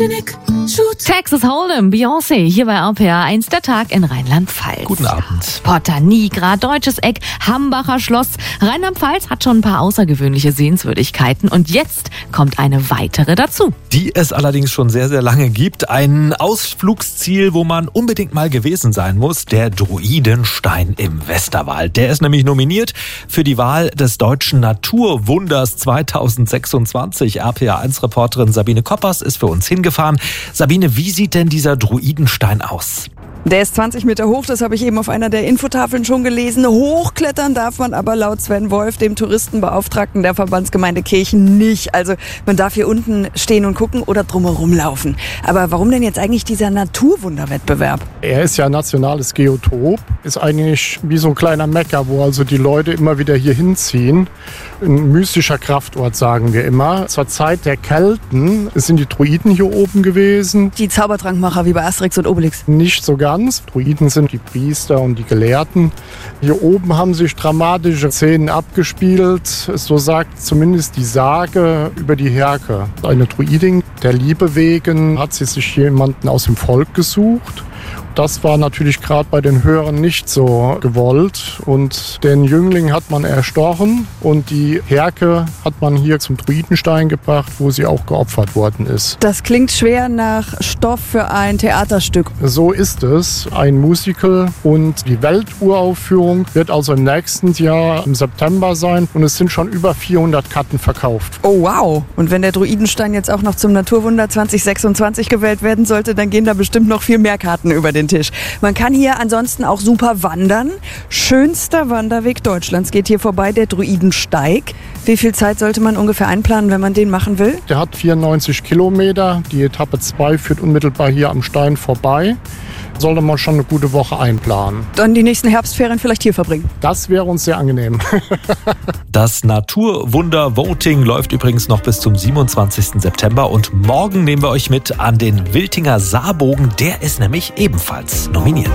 Texas Hold'em, Beyoncé, hier bei RPA 1, der Tag in Rheinland-Pfalz. Guten Abend. Porta Nigra, Deutsches Eck, Hambacher Schloss. Rheinland-Pfalz hat schon ein paar außergewöhnliche Sehenswürdigkeiten und jetzt kommt eine weitere dazu. Die es allerdings schon sehr, sehr lange gibt. Ein Ausflugsziel, wo man unbedingt mal gewesen sein muss, der Druidenstein im Westerwald. Der ist nämlich nominiert für die Wahl des Deutschen Naturwunders 2026. RPA1-Reporterin Sabine Koppers ist für uns hingefahren. Sabine, wie sieht denn dieser Druidenstein aus? Der ist 20 Meter hoch, das habe ich eben auf einer der Infotafeln schon gelesen. Hochklettern darf man aber laut Sven Wolf, dem Touristenbeauftragten der Verbandsgemeinde Kirchen, nicht. Also man darf hier unten stehen und gucken oder drumherum laufen. Aber warum denn jetzt eigentlich dieser Naturwunderwettbewerb? Er ist ja ein nationales Geotop, ist eigentlich wie so ein kleiner Mekka, wo also die Leute immer wieder hier hinziehen. Ein mystischer Kraftort, sagen wir immer. Zur Zeit der Kelten sind die Druiden hier oben gewesen. Die Zaubertrankmacher wie bei Asterix und Obelix. Nicht so ganz. Druiden sind die Priester und die Gelehrten. Hier oben haben sich dramatische Szenen abgespielt. So sagt zumindest die Sage über die Herke. Eine Druidin, der Liebe wegen, hat sie sich jemanden aus dem Volk gesucht. Das war natürlich gerade bei den Hörern nicht so gewollt. Und den Jüngling hat man erstochen und die Herke hat man hier zum Druidenstein gebracht, wo sie auch geopfert worden ist. Das klingt schwer nach Stoff für ein Theaterstück. So ist es, ein Musical, und die Welturaufführung wird also im nächsten Jahr im September sein und es sind schon über 400 Karten verkauft. Oh wow! Und wenn der Druidenstein jetzt auch noch zum Naturwunder 2026 gewählt werden sollte, dann gehen da bestimmt noch viel mehr Karten über den Tisch. Man kann hier ansonsten auch super wandern. Schönster Wanderweg Deutschlands geht hier vorbei, der Druidensteig. Wie viel Zeit sollte man ungefähr einplanen, wenn man den machen will? Der hat 94 Kilometer. Die Etappe 2 führt unmittelbar hier am Stein vorbei. Sollte man schon eine gute Woche einplanen. Dann die nächsten Herbstferien vielleicht hier verbringen. Das wäre uns sehr angenehm. Das Naturwunder-Voting läuft übrigens noch bis zum 27. September und morgen nehmen wir euch mit an den Wiltinger Saarbogen. Der ist nämlich ebenfalls nominiert.